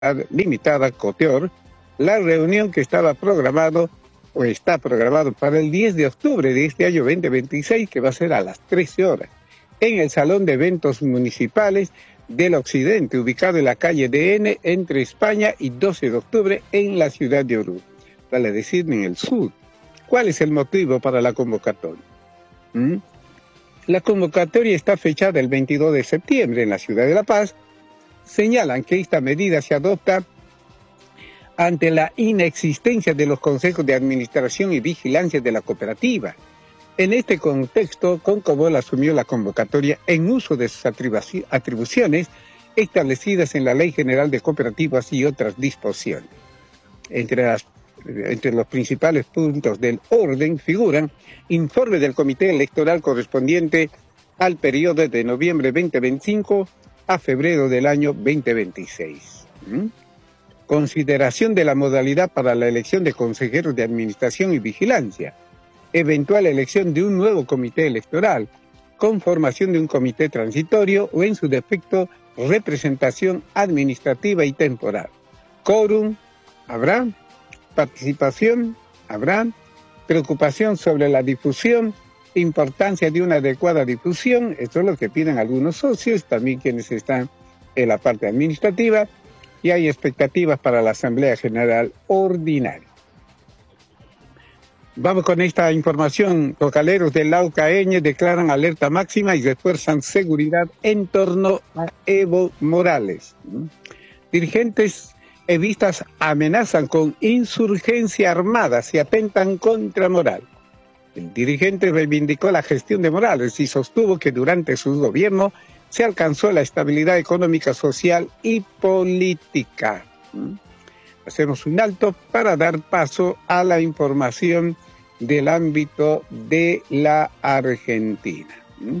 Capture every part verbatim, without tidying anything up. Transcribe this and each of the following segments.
Limitada Coteor, la reunión que estaba programado o está programado para el diez de octubre de este año veinte veintiséis, que va a ser a las trece horas, en el Salón de Eventos Municipales del Occidente, ubicado en la calle D N, entre España y doce de octubre, en la ciudad de Oruro, vale decir, en el sur. ¿Cuál es el motivo para la convocatoria? ¿Mm? La convocatoria está fechada el veintidós de septiembre en la ciudad de La Paz. Señalan que esta medida se adopta ante la inexistencia de los consejos de administración y vigilancia de la cooperativa. En este contexto, Concobol asumió la convocatoria en uso de sus atribu- atribuciones establecidas en la Ley General de Cooperativas y otras disposiciones. Entre, las, entre los principales puntos del orden figuran informe del Comité Electoral correspondiente al periodo de noviembre veinte veinticinco a febrero del año veinte veintiséis. ¿Mm? Consideración de la modalidad para la elección de consejeros de administración y vigilancia. Eventual elección de un nuevo comité electoral, conformación de un comité transitorio o, en su defecto, representación administrativa y temporal. Quórum, habrá. Participación, habrá. Preocupación sobre la difusión, importancia de una adecuada difusión, esto es lo que piden algunos socios, también quienes están en la parte administrativa, y hay expectativas para la Asamblea General Ordinaria. Vamos con esta información. Cocaleros del Laucaeñe declaran alerta máxima y refuerzan seguridad en torno a Evo Morales. Dirigentes evistas amenazan con insurgencia armada si atentan contra Morales. El dirigente reivindicó la gestión de Morales y sostuvo que durante su gobierno se alcanzó la estabilidad económica, social y política. Hacemos un alto para dar paso a la información del ámbito de la Argentina.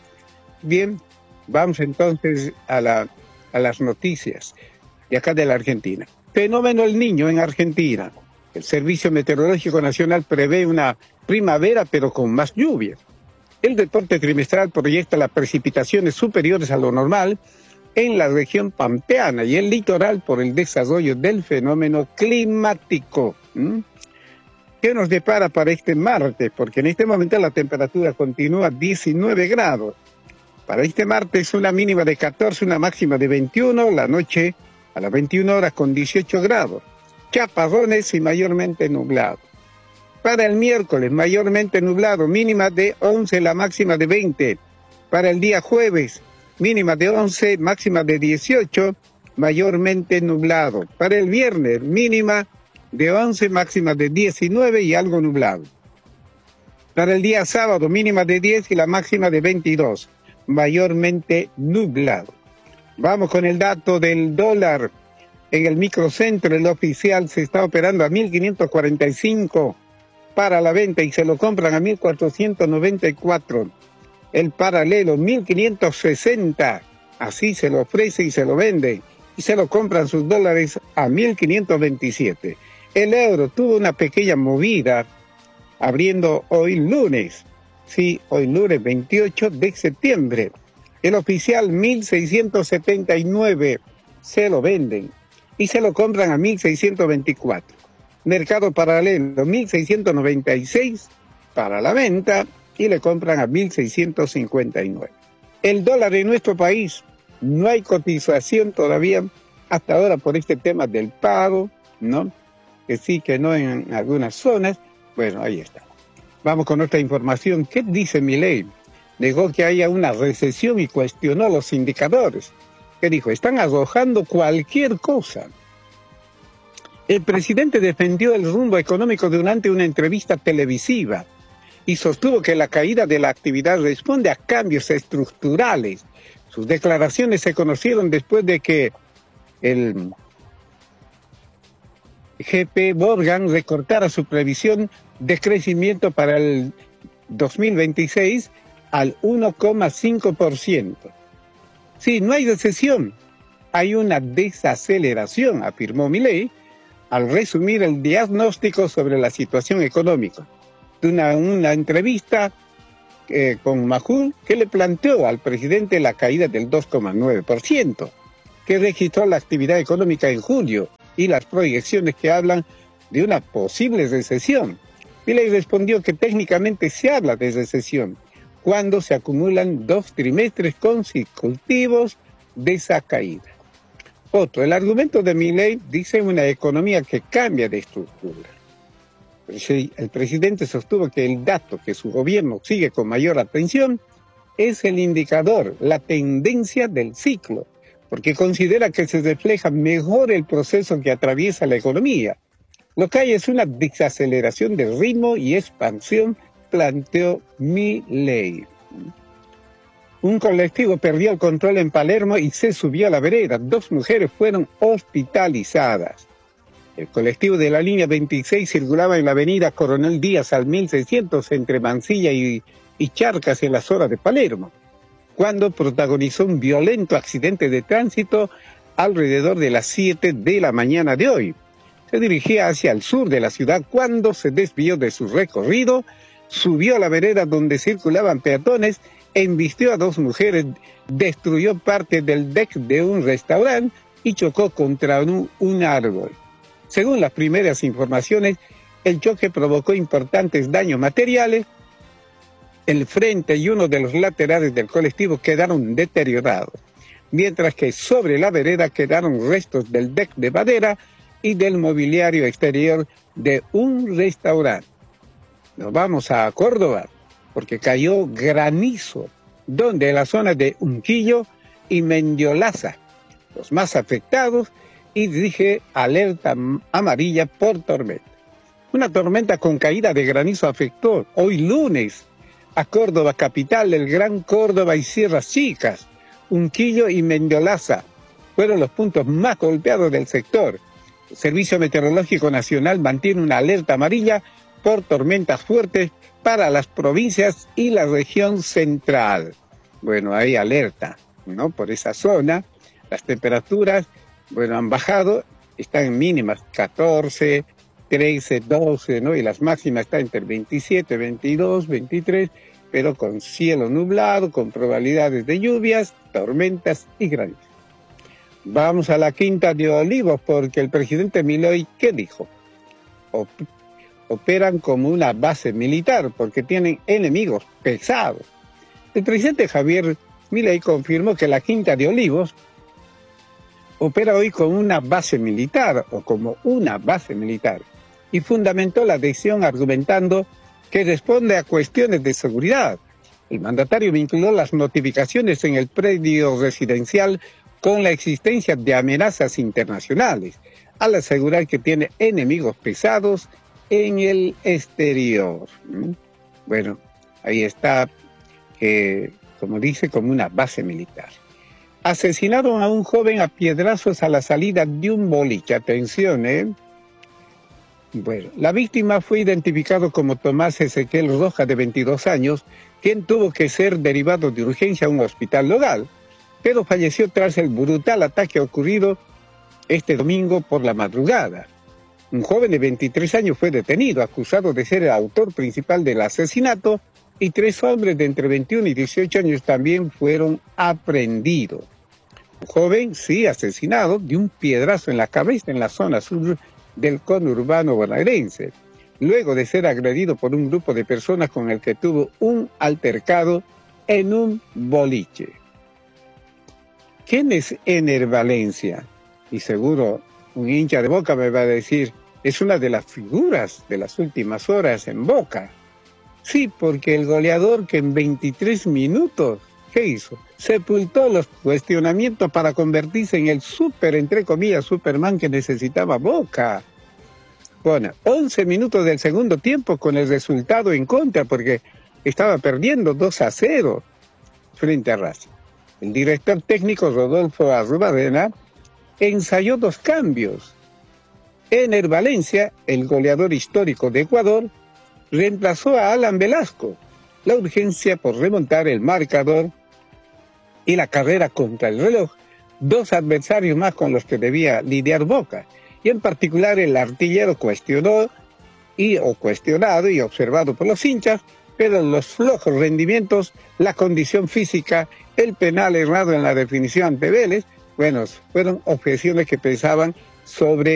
Bien, vamos entonces a, la, a las noticias de acá de la Argentina. Fenómeno El Niño en Argentina. El Servicio Meteorológico Nacional prevé una primavera, pero con más lluvias. El reporte trimestral proyecta las precipitaciones superiores a lo normal en la región pampeana y el litoral por el desarrollo del fenómeno climático. ¿Mm? ¿Qué nos depara para este martes? Porque en este momento la temperatura continúa a diecinueve grados. Para este martes una mínima de catorce, una máxima de veintiuno, la noche a las veintiuna horas con dieciocho grados. Chaparrones y mayormente nublado. Para el miércoles, mayormente nublado, mínima de once, la máxima de veinte. Para el día jueves, mínima de once, máxima de dieciocho, mayormente nublado. Para el viernes, mínima de once, máxima de diecinueve y algo nublado. Para el día sábado, mínima de diez y la máxima de veintidós, mayormente nublado. Vamos con el dato del dólar. En el microcentro, el oficial se está operando a mil quinientos cuarenta y cinco para la venta y se lo compran a mil cuatrocientos noventa y cuatro. El paralelo, mil quinientos sesenta. Así se lo ofrece y se lo vende. Y se lo compran sus dólares a mil quinientos veintisiete. El euro tuvo una pequeña movida abriendo hoy lunes. Sí, hoy lunes veintiocho de septiembre. El oficial mil seiscientos setenta y nueve. Se lo venden y se lo compran a mil seiscientos veinticuatro. Mercado paralelo, mil seiscientos noventa y seis para la venta y le compran a mil seiscientos cincuenta y nueve. El dólar en nuestro país, no hay cotización todavía hasta ahora por este tema del pago, ¿no? Que sí, que no en algunas zonas. Bueno, ahí está. Vamos con otra información. ¿Qué dice Milei? Negó que haya una recesión y cuestionó los indicadores. ¿Qué dijo? Están arrojando cualquier cosa. El presidente defendió el rumbo económico durante una entrevista televisiva y sostuvo que la caída de la actividad responde a cambios estructurales. Sus declaraciones se conocieron después de que el J P Morgan recortara su previsión de crecimiento para el dos mil veintiséis al uno coma cinco por ciento. Sí, no hay recesión, hay una desaceleración, afirmó Milei, al resumir el diagnóstico sobre la situación económica. De una, una entrevista eh, con Majul, que le planteó al presidente la caída del dos coma nueve por ciento. que registró la actividad económica en julio y las proyecciones que hablan de una posible recesión. Milei respondió que técnicamente se habla de recesión cuando se acumulan dos trimestres consecutivos de esa caída. Otro, el argumento de Milei dice una economía que cambia de estructura. El presidente sostuvo que el dato que su gobierno sigue con mayor atención es el indicador, la tendencia del ciclo, porque considera que se refleja mejor el proceso que atraviesa la economía. Lo que hay es una desaceleración de ritmo y expansión, planteó Milei. Un colectivo perdió el control en Palermo y se subió a la vereda. Dos mujeres fueron hospitalizadas. El colectivo de la línea veintiséis circulaba en la avenida Coronel Díaz al mil seiscientos entre Mansilla y, y Charcas en la zona de Palermo, cuando protagonizó un violento accidente de tránsito alrededor de las siete de la mañana de hoy. Se dirigía hacia el sur de la ciudad cuando se desvió de su recorrido, subió a la vereda donde circulaban peatones, embistió a dos mujeres, destruyó parte del deck de un restaurante y chocó contra un, un árbol. Según las primeras informaciones, el choque provocó importantes daños materiales. El frente y uno de los laterales del colectivo quedaron deteriorados, mientras que sobre la vereda quedaron restos del deck de madera y del mobiliario exterior de un restaurante. Nos vamos a Córdoba, porque cayó granizo, donde en la zona de Unquillo y Mendiolaza, los más afectados, y dije alerta amarilla por tormenta. Una tormenta con caída de granizo afectó hoy lunes a Córdoba capital, el Gran Córdoba y Sierras Chicas. Unquillo y Mendiolaza fueron los puntos más golpeados del sector. El Servicio Meteorológico Nacional mantiene una alerta amarilla por tormentas fuertes para las provincias y la región central. Bueno, hay alerta, ¿no? Por esa zona. Las temperaturas, bueno, han bajado, están en mínimas catorce, trece, doce, ¿no? Y las máximas están entre veintisiete, veintidós, veintitrés, pero con cielo nublado, con probabilidades de lluvias, tormentas y granizo. Vamos a la Quinta de Olivos, porque el presidente Milei, ¿qué dijo? Op- operan como una base militar, porque tienen enemigos pesados. El presidente Javier Milei confirmó que la Quinta de Olivos opera hoy como una base militar, o como una base militar, y fundamentó la decisión argumentando que responde a cuestiones de seguridad. El mandatario vinculó las notificaciones en el predio residencial con la existencia de amenazas internacionales, al asegurar que tiene enemigos pesados en el exterior. Bueno, ahí está, eh, como dice, como una base militar. Asesinaron a un joven a piedrazos a la salida de un boliche. Atención, ¿eh? Bueno, la víctima fue identificado como Tomás Ezequiel Rojas, de veintidós años, quien tuvo que ser derivado de urgencia a un hospital local, pero falleció tras el brutal ataque ocurrido este domingo por la madrugada. Un joven de veintitrés años fue detenido, acusado de ser el autor principal del asesinato, y tres hombres de entre veintiuno y dieciocho años también fueron aprehendidos. Un joven, sí, asesinado de un piedrazo en la cabeza en la zona sur del conurbano bonaerense, luego de ser agredido por un grupo de personas con el que tuvo un altercado en un boliche. ¿Quién es Ener Valencia? Y seguro un hincha de Boca me va a decir, es una de las figuras de las últimas horas en Boca. Sí, porque el goleador que en veintitrés minutos, ¿qué hizo? Sepultó los cuestionamientos para convertirse en el súper, entre comillas, Superman que necesitaba Boca. Bueno, once minutos del segundo tiempo con el resultado en contra, porque estaba perdiendo dos a cero frente a Racing. El director técnico Rodolfo Arrubarrena ensayó dos cambios. Ener Valencia, el goleador histórico de Ecuador, reemplazó a Alan Velasco. La urgencia por remontar el marcador y la carrera contra el reloj, dos adversarios más con los que debía lidiar Boca. Y en particular el artillero cuestionó y o cuestionado y observado por los hinchas, pero los flojos rendimientos, la condición física, el penal errado en la definición ante Vélez, bueno, fueron objeciones que pensaban sobre